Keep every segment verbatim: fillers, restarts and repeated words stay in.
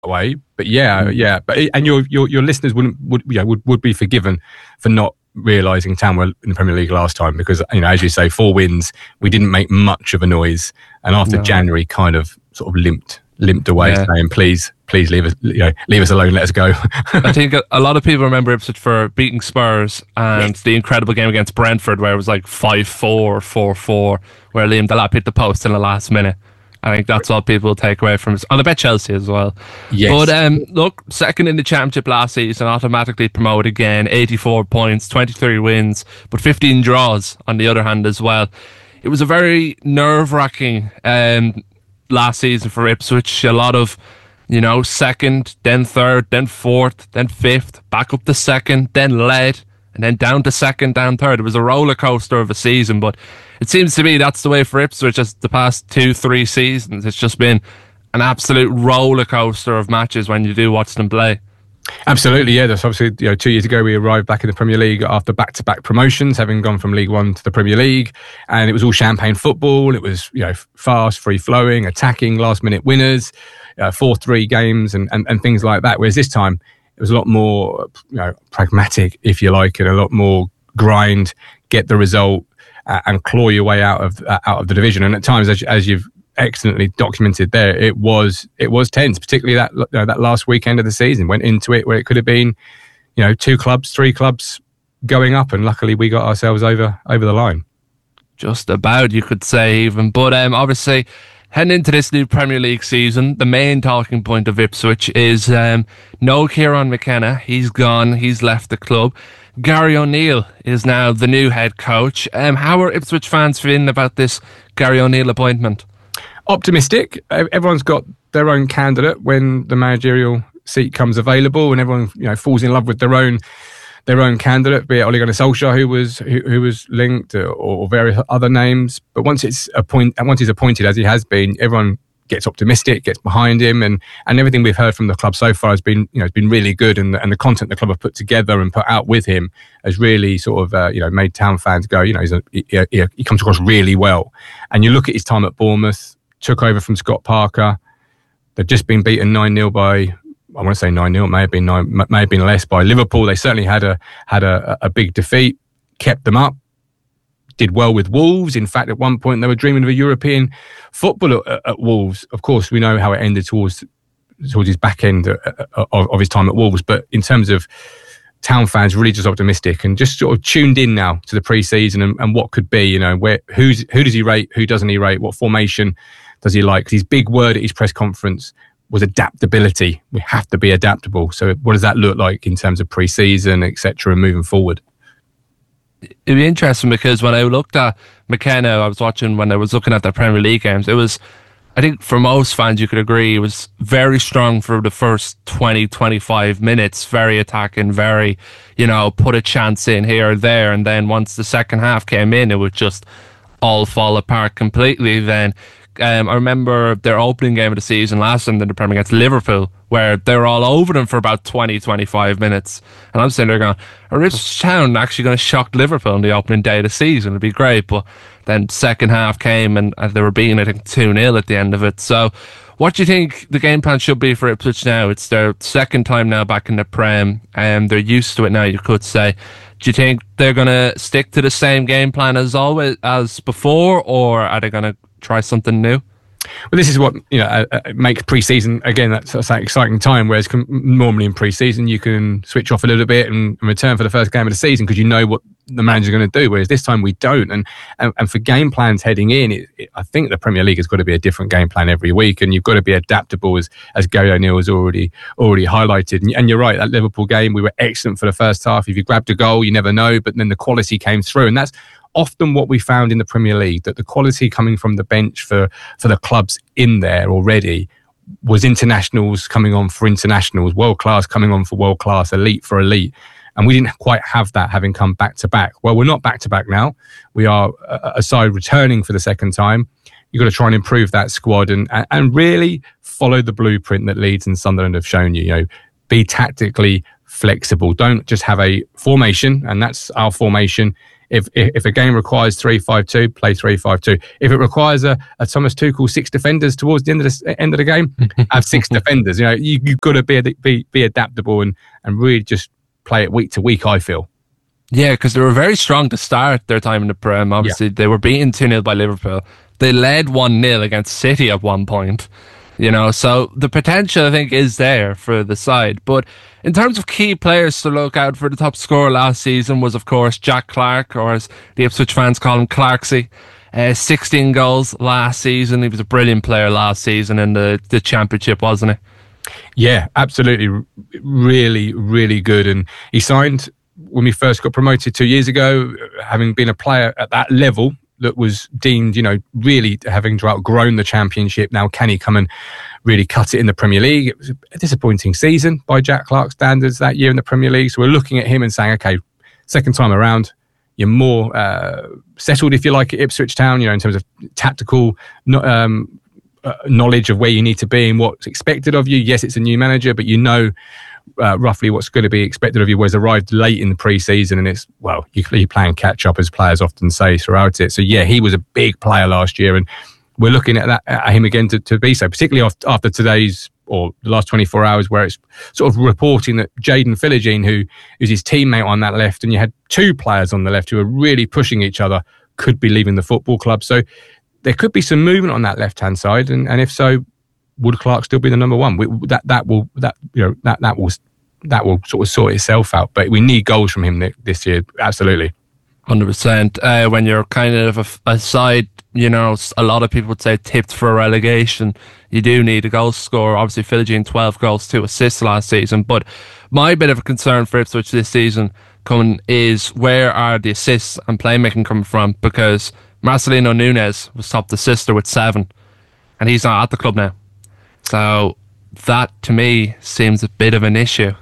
way. But yeah, mm. yeah. But and your your your listeners wouldn't would you know, would would be forgiven for not realising Town were in the Premier League last time, because, you know, as you say, four wins, we didn't make much of a noise, and after no. January, kind of sort of limped limped away, yeah. saying, "Please, please leave us, you know, leave us alone, let us go." I think a lot of people remember Ipswich for beating Spurs and yes. the incredible game against Brentford, where it was like five four, four four, where Liam Delap hit the post in the last minute. I think that's what people take away from it. And I bet Chelsea as well. Yes. But um, look, second in the Championship last season, automatically promoted again, eighty-four points, twenty-three wins, but fifteen draws on the other hand as well. It was a very nerve-wracking um, last season for Ipswich. A lot of, you know, second, then third, then fourth, then fifth, back up to second, then led, and then down to second, down third. It was a roller coaster of a season, but it seems to me that's the way for Ipswich just the past two, three seasons. It's just been an absolute roller coaster of matches when you do watch them play. Absolutely, yeah. That's obviously, you know, two years ago we arrived back in the Premier League after back-to-back promotions, having gone from League One to the Premier League, and it was all champagne football. It was, you know, fast, free-flowing, attacking, last-minute winners, uh, four three games, and, and and things like that. Whereas this time it was a lot more, you know, pragmatic, if you like, and a lot more grind, get the result, uh, and claw your way out of uh, out of the division. And at times, as, as you've excellently documented there, it was it was tense, particularly that you know, that last weekend of the season. Went into it where it could have been, you know, two clubs, three clubs going up, and luckily we got ourselves over over the line. Just about, you could say, even. But um, obviously, heading into this new Premier League season, the main talking point of Ipswich is um, no Kieran McKenna. He's gone. He's left the club. Gary O'Neill is now the new head coach. Um, how are Ipswich fans feeling about this Gary O'Neill appointment? Optimistic. Everyone's got their own candidate when the managerial seat comes available, and everyone, you know, falls in love with their own their own candidate, be it Ole Gunnar Solskjaer, who was who, who was linked, or, or various other names. But once it's appoint, and once he's appointed, as he has been, everyone gets optimistic, gets behind him, and and everything we've heard from the club so far has been, you know, has been really good, and and the content the club have put together and put out with him has really sort of uh, you know made Town fans go, you know, he's a, he, he, he comes across really well. And you look at his time at Bournemouth, took over from Scott Parker. They've just been beaten nine nil by, I want to say nine nil, may have been nine, may have been less, by Liverpool. They certainly had a had a, a big defeat, kept them up, did well with Wolves. In fact, at one point they were dreaming of a European football at, at Wolves. Of course, we know how it ended towards towards his back end of, of his time at Wolves. But in terms of Town fans, really just optimistic and just sort of tuned in now to the pre-season and, and what could be. You know, where who's who does he rate, who doesn't he rate, what formation does he like? His big word at his press conference was adaptability. We have to be adaptable. So what does that look like in terms of pre-season, et cetera, and moving forward? It'd be interesting because when I looked at McKenna, I was watching when I was looking at the Premier League games, it was, I think for most fans you could agree, it was very strong for the first twenty, twenty-five minutes, very attacking, very, you know, put a chance in here or there. And then once the second half came in, it would just all fall apart completely. Then Um, I remember their opening game of the season last time in the Premier against Liverpool, where they were all over them for about twenty, twenty-five minutes. And I'm sitting there going, are Ipswich Town actually going to shock Liverpool on the opening day of the season? It'd be great. But then second half came and they were beaten, I think, two nil at the end of it. So what do you think the game plan should be for Ipswich now? It's their second time now back in the Prem, and they're used to it now, you could say. Do you think they're going to stick to the same game plan as always as before, or are they going to try something new? Well, this is what, you know, uh, uh, makes pre-season, again, that's, that's that exciting time, whereas com- normally in pre-season you can switch off a little bit and, and return for the first game of the season because you know what the manager's going to do, whereas this time we don't. And and, and for game plans heading in, it, it, I think the Premier League has got to be a different game plan every week, and you've got to be adaptable, as as Gary O'Neill has already already highlighted. And, and you're right, that Liverpool game, we were excellent for the first half. If you grabbed a goal, you never know, but then the quality came through, and that's often what we found in the Premier League, that the quality coming from the bench for, for the clubs in there already was internationals coming on for internationals, world class coming on for world class, elite for elite. And we didn't quite have that, having come back to back. Well, we're not back to back now. We are a side returning for the second time. You've got to try and improve that squad and, and really follow the blueprint that Leeds and Sunderland have shown you. You know, be tactically flexible. Don't just have a formation, and that's our formation. If if, if a game requires three five two, play three five two. If it requires a, a Thomas Tuchel six defenders towards the end of the end of the game, have six defenders. You know, you, you've got to be be be adaptable and and really just play it week to week, I feel. Yeah, because they were very strong to start their time in the Prem. Obviously, yeah. They were beaten two nil by Liverpool. They led one nil against City at one point. You know, so the potential, I think, is there for the side. But in terms of key players to look out for, the top scorer last season was, of course, Jack Clarke, or as the Ipswich fans call him, Clarksey. Uh, sixteen goals last season. He was a brilliant player last season in the, the Championship, wasn't he? Yeah, absolutely. Really, really good. And he signed when we first got promoted two years ago, having been a player at that level that was deemed, you know, really having outgrown the Championship. Now, can he come and really cut it in the Premier League? It was a disappointing season by Jack Clarke's standards that year in the Premier League. So we're looking at him and saying, okay, second time around, you're more uh, settled, if you like, at Ipswich Town, you know, in terms of tactical um, uh, knowledge of where you need to be and what's expected of you. Yes, it's a new manager, but you know Uh, roughly what's going to be expected of you. Was arrived late in the pre-season, and it's, well, you, you're playing catch up, as players often say throughout it. So yeah, he was a big player last year, and we're looking at that at him again to, to be so, particularly after, after today's or the last twenty-four hours, where it's sort of reporting that Jaden Philogene, who is his teammate on that left, and you had two players on the left who are really pushing each other, could be leaving the football club. So there could be some movement on that left-hand side, and, and if so, would Clarke still be the number one? We, that that will that you know that that will that will sort of sort itself out. But we need goals from him this year, absolutely. one hundred percent. Uh, when you're kind of a, a side, you know, a lot of people would say tipped for relegation, you do need a goal scorer. Obviously, Philogene twelve goals, two assists last season. But my bit of a concern for Ipswich this season coming is, where are the assists and playmaking coming from? Because Marcelino Nunes was top assister with seven, and he's not at the club now. So that, to me, seems a bit of an issue.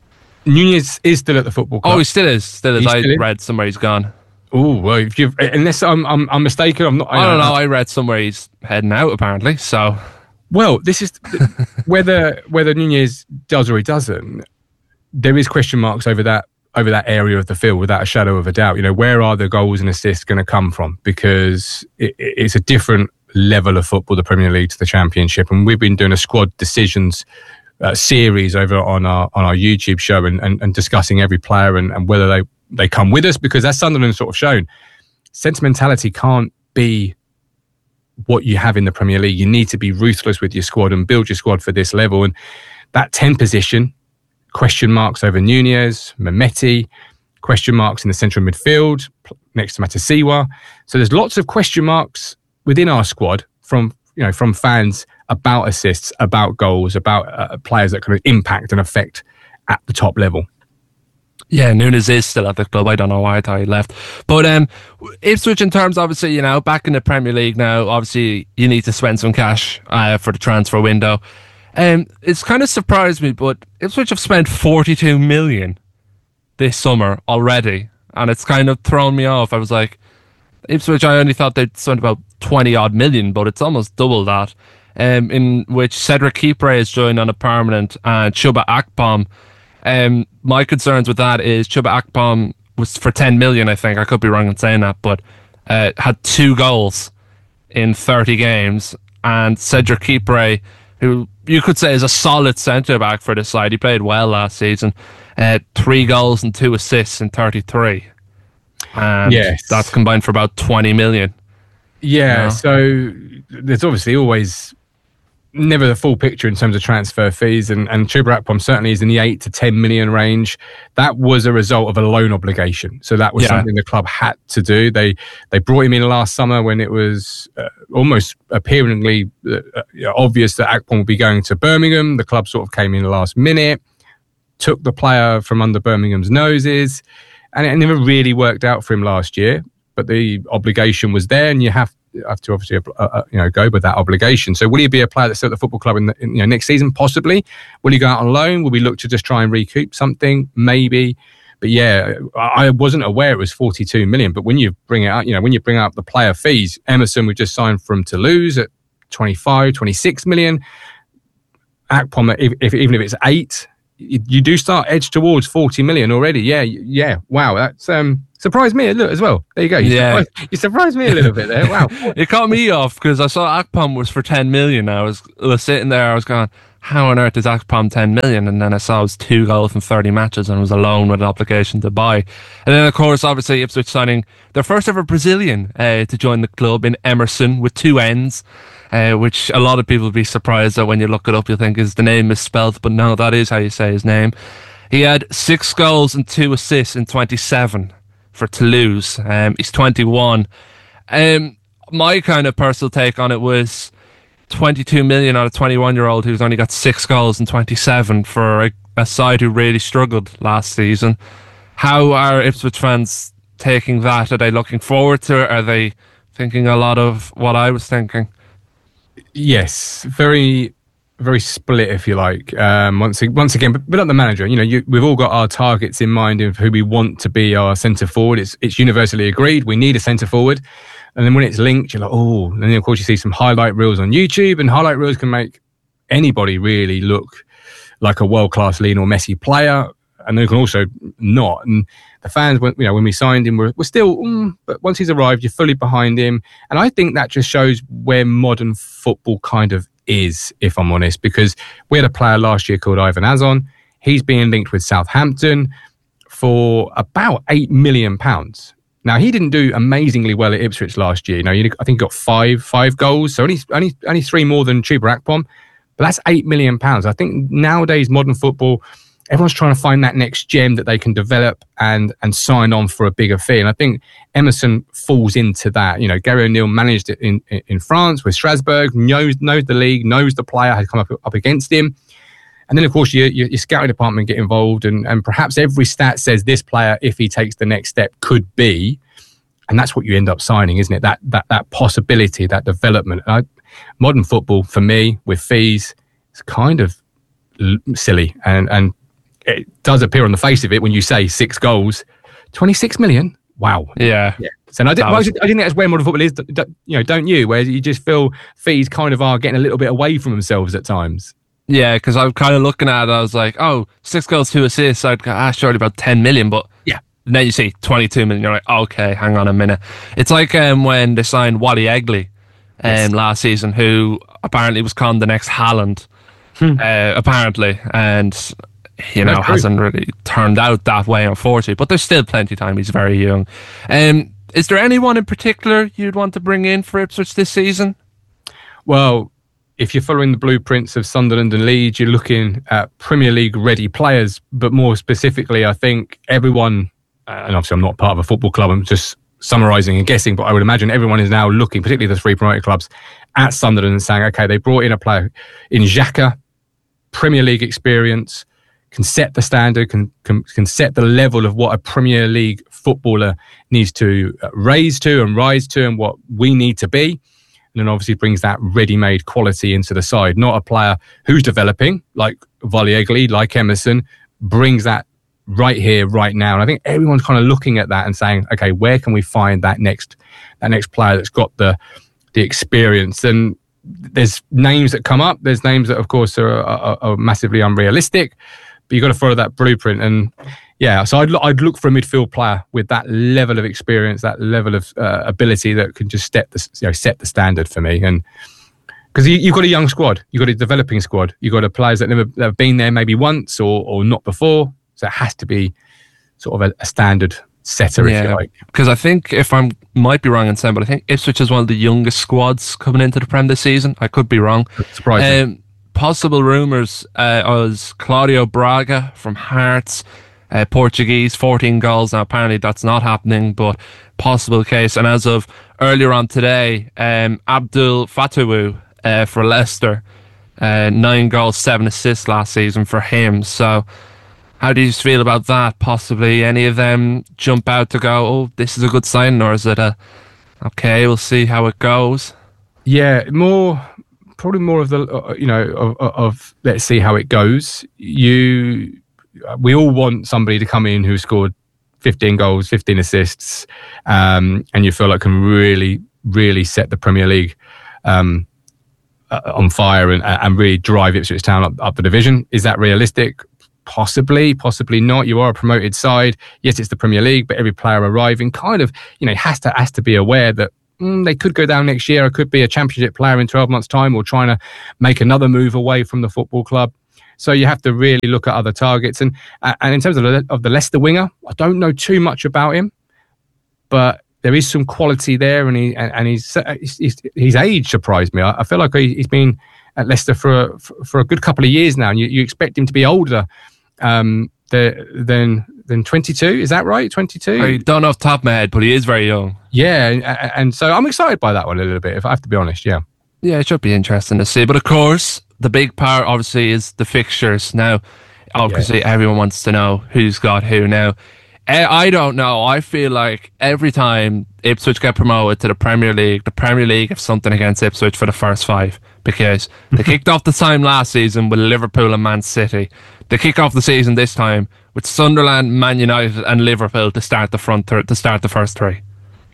Nunez is still at the football club. Oh, he still is. Still is. He's I still read somewhere he's gone. Oh, well, if you've, unless I'm, I'm I'm mistaken, I'm not. I don't know. I read somewhere he's heading out, apparently. So, well, this is whether whether Nunez does or he doesn't. There is question marks over that over that area of the field, without a shadow of a doubt. You know, where are the goals and assists going to come from? Because it, it's a different level of football, the Premier League to the Championship, and we've been doing a squad decisions uh, series over on our on our YouTube show, and, and, and discussing every player and, and whether they, they come with us, because as Sunderland sort of shown, sentimentality can't be what you have in the Premier League. You need to be ruthless with your squad and build your squad for this level. And that ten position, question marks over Nunez, Mehmeti, question marks in the central midfield next to Matasiwa. So there's lots of question marks within our squad from, you know, from fans about assists, about goals, about uh, players that can impact and affect at the top level. Yeah, Nunes is still at the club. I don't know why I thought he left. But um, Ipswich, in terms, obviously, you know, back in the Premier League now, obviously you need to spend some cash uh, for the transfer window. Um, it's kind of surprised me, but Ipswich have spent forty-two million this summer already, and it's kind of thrown me off. I was like, Ipswich, I only thought they'd spent about twenty odd million, but it's almost double that. Um, in which Cedric Kipre has joined on a permanent, and Chuba Akpom. Um, my concerns with that is Chuba Akpom was for ten million, I think. I could be wrong in saying that, but uh, had two goals in thirty games. And Cedric Kipre, who you could say is a solid centre back for the side, he played well last season. Uh, three goals and two assists in thirty-three. And yes, that's combined for about twenty million. Yeah, you know? So there's obviously always never the full picture in terms of transfer fees, and, and Chuba Akpom certainly is in the eight to ten million range. That was a result of a loan obligation. So that was yeah. something the club had to do. They they brought him in last summer when it was uh, almost appearingly uh, obvious that Akpom would be going to Birmingham. The club sort of came in last minute, took the player from under Birmingham's noses, and it never really worked out for him last year. But the obligation was there, and you have have to obviously uh, uh, you know go with that obligation. So will he be a player that's at the football club in, the, in you know next season? Possibly. Will he go out on loan? Will we look to just try and recoup something? Maybe. But yeah, I wasn't aware it was forty-two million. But when you bring it up, you know, when you bring up the player fees, Emerson we just signed from Toulouse at twenty-five, twenty-six million. Akpom, if, if even if it's eight, you, you do start edge towards forty million already. Yeah, yeah. Wow, that's um surprised me a little as well. There you go. You yeah, surprised, you surprised me a little bit there. Wow, it caught me off because I saw Akpom was for ten million. I was, I was sitting there. I was going, how on earth is Akpom ten million? And then I saw it was two goals in thirty matches and was alone with an obligation to buy. And then, of course, obviously, Ipswich signing their first ever Brazilian uh, to join the club in Emerson with two N's, uh, which a lot of people will be surprised that when you look it up, you'll think is the name misspelled. But no, that is how you say his name. He had six goals and two assists in twenty-seven for Toulouse. Um, he's twenty-one. Um, my kind of personal take on it was twenty-two million on a twenty-one year old who's only got six goals and twenty-seven for a, a side who really struggled last season. How are Ipswich fans taking that? Are they looking forward to it? Are they thinking a lot of what I was thinking? Yes, very, very split, if you like. Um, once, once again, but, but not the manager. You know, you, we've all got our targets in mind of who we want to be our centre forward. It's it's universally agreed. We need a centre forward. And then when it's linked, you're like, oh, and then of course you see some highlight reels on YouTube, and highlight reels can make anybody really look like a world-class Lionel Messi player, and they can also not. And the fans, when, you know, when we signed him, we're, we're still, mm, but once he's arrived, you're fully behind him. And I think that just shows where modern football kind of is, if I'm honest, because we had a player last year called Ivan Azon. He's being linked with Southampton for about eight million pounds. Now, he didn't do amazingly well at Ipswich last year. You know, I think he got five five goals, so only only only three more than Chuba Akpom. But that's eight million pounds. I think nowadays, modern football, everyone's trying to find that next gem that they can develop and and sign on for a bigger fee. And I think Emerson falls into that. You know, Gary O'Neill managed it in in France with Strasbourg, knows knows the league, knows the player has come up up against him. And then, of course, your, your, your scouting department get involved, and, and perhaps every stat says this player, if he takes the next step, could be. And that's what you end up signing, isn't it? That that that possibility, that development. I, modern football, for me, with fees, is kind of l- silly. And, and it does appear on the face of it when you say six goals, twenty-six million. Wow. Yeah. yeah. So I, did, I, was, I think that's where modern football is, you know, don't you? Where you just feel fees kind of are getting a little bit away from themselves at times. Yeah, because I'm kind of looking at it, I was like, oh, six goals, two assists, I'd go, ah, surely about ten million, but yeah. And then you see twenty-two million, you're like, okay, hang on a minute. It's like um, when they signed Wally Egley um, yes. last season, who apparently was conned the next Haaland, hmm. uh, apparently, and, you know, hasn't really turned out that way, unfortunately, but there's still plenty of time, he's very young. Um, is there anyone in particular you'd want to bring in for Ipswich this season? Well, if you're following the blueprints of Sunderland and Leeds, you're looking at Premier League ready players. But more specifically, I think everyone, uh, and obviously I'm not part of a football club, I'm just summarising and guessing, but I would imagine everyone is now looking, particularly the three promoted clubs, at Sunderland and saying, okay, they brought in a player in Xhaka, Premier League experience, can set the standard, can, can, can set the level of what a Premier League footballer needs to raise to and rise to and what we need to be. And then obviously brings that ready-made quality into the side. Not a player who's developing, like Wally Egley, like Emerson, brings that right here, right now. And I think everyone's kind of looking at that and saying, okay, where can we find that next that next player that's got the the experience? And there's names that come up. There's names that, of course, are, are, are massively unrealistic. But you've got to follow that blueprint. And yeah, so I'd, I'd look for a midfield player with that level of experience, that level of uh, ability that can just step the, you know, set the standard for me. And because you, you've got a young squad, you've got a developing squad, you've got a players that never that have been there maybe once or or not before. So it has to be sort of a, a standard setter, yeah, if you like. Because I think, if I might be wrong in saying, but I think Ipswich is one of the youngest squads coming into the Prem this season. I could be wrong. Surprising. Um, possible rumours uh, was Claudio Braga from Hearts. Uh, Portuguese, fourteen goals. Now, apparently that's not happening, but possible case. And as of earlier on today, um, Abdul Fatawu uh, for Leicester, uh, nine goals, seven assists last season for him. So, how do you feel about that? Possibly any of them jump out to go, oh, this is a good sign, or is it a, okay, we'll see how it goes? Yeah, more, probably more of the, uh, you know, of, of let's see how it goes. You... We all want somebody to come in who scored fifteen goals, fifteen assists, um, and you feel like can really, really set the Premier League um, uh, on fire and, and really drive Ipswich Town up, up the division. Is that realistic? Possibly, possibly not. You are a promoted side. Yes, it's the Premier League, but every player arriving kind of, you know, has to has to be aware that mm, they could go down next year. Or could be a Championship player in twelve months' time, or trying to make another move away from the football club. So you have to really look at other targets. And and in terms of the, of the Leicester winger, I don't know too much about him, but there is some quality there, and he and, and he's, he's his age surprised me. I, I feel like he, he's been at Leicester for, for for a good couple of years now, and you, you expect him to be older um, the, than than twenty-two. Is that right? twenty-two? I don't know off the top of my head, but he is very young. Yeah, and, and so I'm excited by that one a little bit, if I have to be honest. Yeah, yeah, it should be interesting to see. But of course, the big part obviously is the fixtures. Now, obviously, yeah. everyone wants to know who's got who now. I don't know. I feel like every time Ipswich get promoted to the Premier League, the Premier League have something against Ipswich for the first five, because they kicked off the time last season with Liverpool and Man City. They kick off the season this time with Sunderland, Man United and Liverpool to start the front th- to start the first three.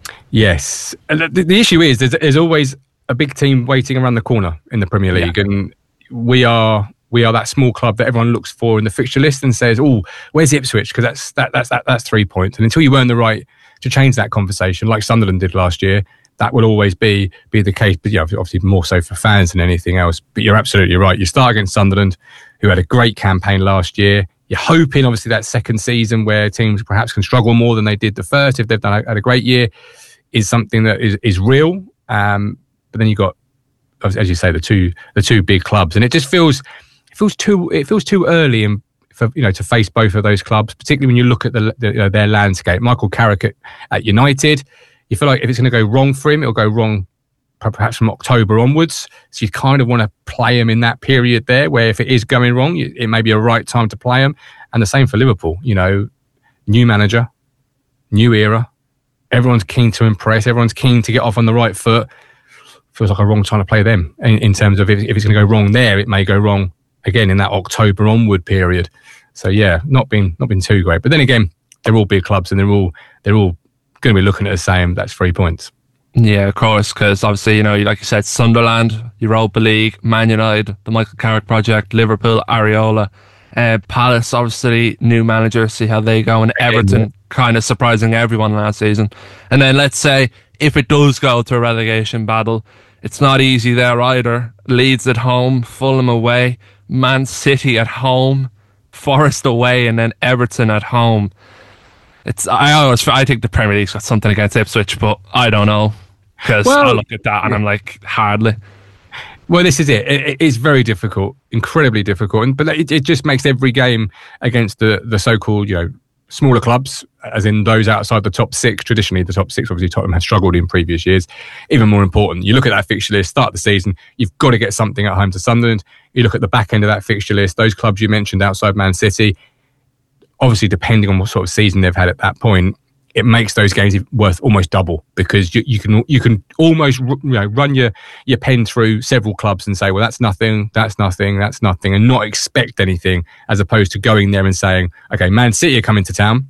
Yes. And the, the issue is there's, there's always a big team waiting around the corner in the Premier League, yeah. and we are... We are that small club that everyone looks for in the fixture list and says, "Oh, where's Ipswich?" Because that's that, that's that, that's three points. And until you earn the right to change that conversation, like Sunderland did last year, that will always be be the case. But yeah, obviously more so for fans than anything else. But you're absolutely right. You start against Sunderland, who had a great campaign last year. You're hoping, obviously, that second season where teams perhaps can struggle more than they did the first, if they've done a, had a great year, is something that is is real. Um, but then you've got, as you say, the two the two big clubs, and it just feels. Feels too. It feels too early, and for you know to face both of those clubs, particularly when you look at the, the you know, their landscape. Michael Carrick at, at United, you feel like if it's going to go wrong for him, it'll go wrong perhaps from October onwards. So you kind of want to play him in that period there, where if it is going wrong, it may be a right time to play him. And the same for Liverpool. You know, new manager, new era. Everyone's keen to impress. Everyone's keen to get off on the right foot. Feels like a wrong time to play them in, in terms of if, if it's going to go wrong there, it may go wrong again in that October onward period. So yeah, not been not been too great. But then again, they're all big clubs, and they're all they're all going to be looking at the same. That's three points. Yeah, of course, because obviously, you know, like you said, Sunderland, Europa League, Man United, the Michael Carrick project, Liverpool, Areola, uh, Palace, obviously new manager. See how they go, and Everton, yeah. kind of surprising everyone last season. And then let's say if it does go to a relegation battle, it's not easy there either. Leeds at home, Fulham away, Man City at home, Forest away, and then Everton at home. It's I always I think the Premier League's got something against Ipswich, but I don't know, because well, I look at that and I'm like, hardly. Well, this is it. it it's very difficult, incredibly difficult, and but it, it just makes every game against the the so-called you know smaller clubs, as in those outside the top six. Traditionally, the top six, obviously, Tottenham has struggled in previous years. Even more important, you look at that fixture list, start the season, you've got to get something at home to Sunderland. You look at the back end of that fixture list, those clubs you mentioned outside Man City, obviously, depending on what sort of season they've had at that point, it makes those games worth almost double, because you, you can you can almost you know run your your pen through several clubs and say, well, that's nothing, that's nothing, that's nothing, and not expect anything, as opposed to going there and saying, okay, Man City are coming to town,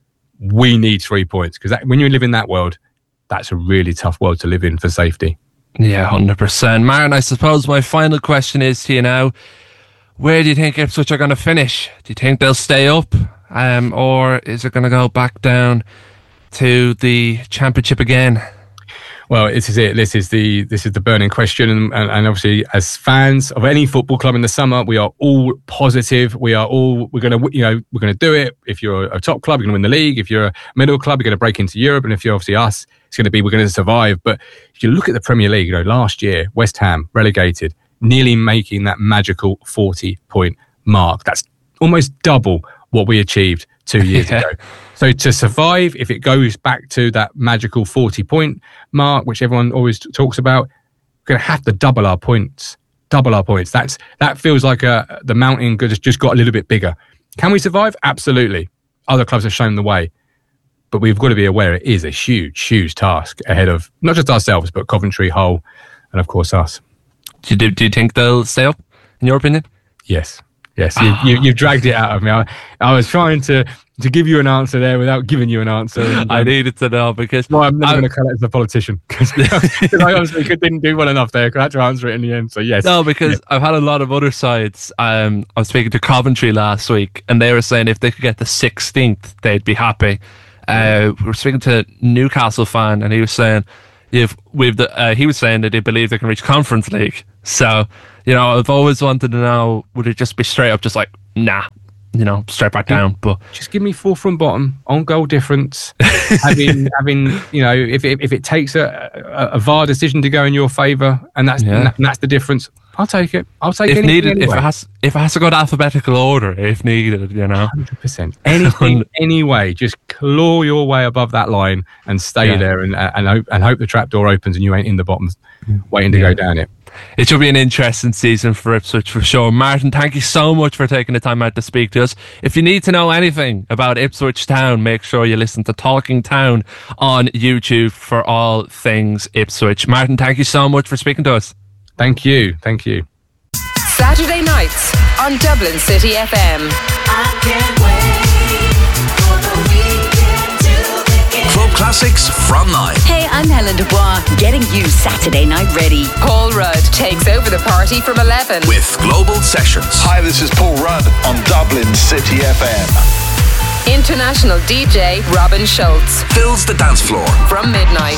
we need three points, because when you live in that world, that's a really tough world to live in for safety. Yeah, one hundred percent. Martin, I suppose my final question is to you now: where do you think Ipswich are going to finish? Do you think they'll stay up, um, or is it going to go back down to the Championship again? Well, this is it. This is the this is the burning question, and, and, and obviously, as fans of any football club in the summer, we are all positive. We are all we're going to you know we're going to do it. If you're a top club, you're going to win the league. If you're a middle club, you're going to break into Europe, and if you're obviously us, it's going to be we're going to survive. But if you look at the Premier League, you know, last year West Ham relegated, nearly making that magical forty point mark. That's almost double what we achieved two years yeah. ago. So to survive, if it goes back to that magical forty point mark, which everyone always talks about, we're going to have to double our points. Double our points. That's that feels like a, the mountain just, just got a little bit bigger. Can we survive? Absolutely. Other clubs have shown the way. But we've got to be aware it is a huge, huge task ahead of not just ourselves, but Coventry, Hull, and of course us. Do you, do you think they'll stay up, in your opinion? Yes. Yes, you, you, you've dragged it out of me. I, I was trying to to give you an answer there without giving you an answer. And, um, I needed to know because well, I'm never I- going to cut it as a politician because I obviously didn't do well enough there. I had to answer it in the end. So yes. No, because Yeah. I've had a lot of other sides. Um, I was speaking to Coventry last week, and they were saying if they could get the sixteenth, they'd be happy. Uh, we were speaking to Newcastle fan, and he was saying if we've the, uh, he was saying that they believe they can reach Conference League. So you know, I've always wanted to know, would it just be straight up, just like nah, you know, straight back down? But just give me fourth from bottom on goal difference. having, having, you know, if it, if it takes a, a, a V A R decision to go in your favour, and that's Yeah. and that's the difference, I'll take it. I'll take if anything needed, anyway. if it has, if it has to go to alphabetical order, if needed, you know. one hundred percent. Anything, anyway, just claw your way above that line and stay Yeah. there, and and hope, and hope the trapdoor opens and you ain't in the bottom, waiting to Yeah. go down it. It should be an interesting season for Ipswich for sure. Martin, thank you so much for taking the time out to speak to us. If you need to know anything about Ipswich Town, make sure you listen to Talking Town on YouTube for all things Ipswich. Martin, thank you so much for speaking to us. Thank you, thank you. Saturday nights on Dublin City F M. I can't wait for the weekend to begin. Club Classics from nine. Hey, I'm Helen Dubois, getting you Saturday night ready. Paul Rudd takes over the party from eleven. With Global Sessions. Hi, this is Paul Rudd on Dublin City F M. International D J Robin Schultz Fills the dance floor. from midnight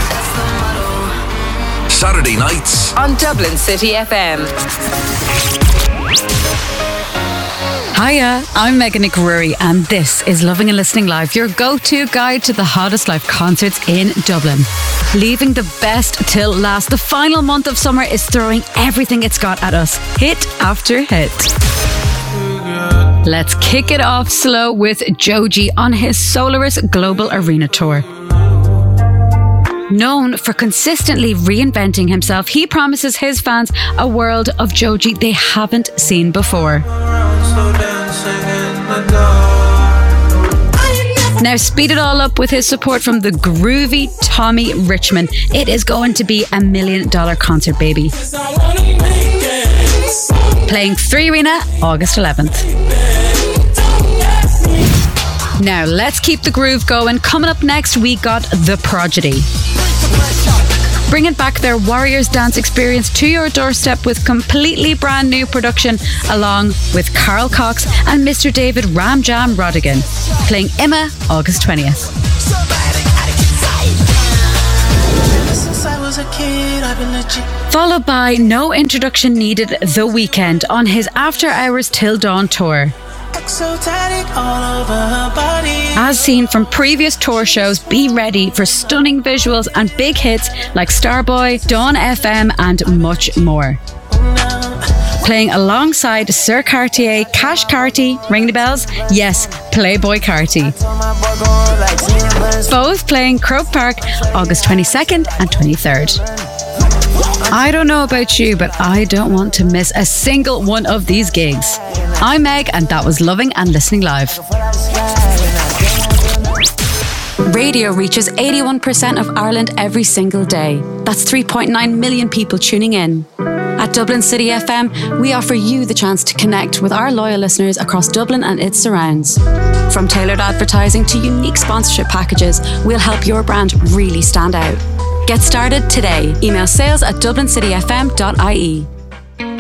Saturday nights. on Dublin City F M. Hiya, I'm Megan Nickaruri and this is Loving and Listening Live, your go-to guide to the hottest live concerts in Dublin. Leaving the best till last, the final month of summer is throwing everything it's got at us, hit after hit. Let's kick it off slow with Joji on his Solaris Global Arena Tour. Known for consistently reinventing himself, he promises his fans a world of Joji they haven't seen before. Now speed it all up with his support from the groovy Tommy Richmond. It is going to be a million dollar concert, baby. Playing Three Arena, August eleventh. Now let's keep the groove going. Coming up next, we got The Prodigy. Bringing back their Warriors dance experience to your doorstep with completely brand new production, along with Carl Cox and Mister David Ram Jam Rodigan. Playing Emma, August twentieth. Since I was a kid, I've been legit. Followed by No Introduction Needed, The Weeknd on his After Hours Till Dawn tour. Exotic all over her body. As seen from previous tour shows, be ready for stunning visuals and big hits like Starboy, Dawn F M and much more. Playing alongside Sir Cartier, Cash Carty, ring the bells? Yes, Playboy Carty. Both playing Croke Park August twenty-second and twenty-third. I don't know about you, but I don't want to miss a single one of these gigs. I'm Meg, and that was Loving and Listening Live. Radio reaches eighty-one percent of Ireland every single day. That's three point nine million people tuning in. At Dublin City F M, we offer you the chance to connect with our loyal listeners across Dublin and its surrounds. From tailored advertising to unique sponsorship packages, we'll help your brand really stand out. Get started today. Email sales at dublincity f m dot i e.